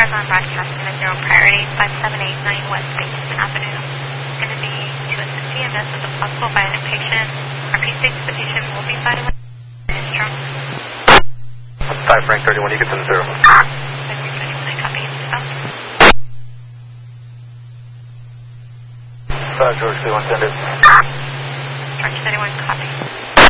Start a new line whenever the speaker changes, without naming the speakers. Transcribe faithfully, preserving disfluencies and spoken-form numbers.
on broadcasting as your own priority, five seven eight nine West Basin Avenue. It's going to be to assist C M S with a possible violent patient. R P states the patient will be violent and strong.
five Frank thirty-one, you get them zero.
five thirty-one, I copy. Out.
five George thirty-one, send it.
George thirty-one, copy.